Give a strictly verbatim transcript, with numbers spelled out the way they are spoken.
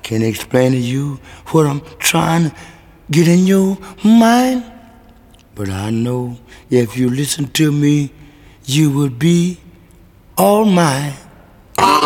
can't explain to you what I'm trying to get in your mind, but I know if you listen to me, you would be all mine.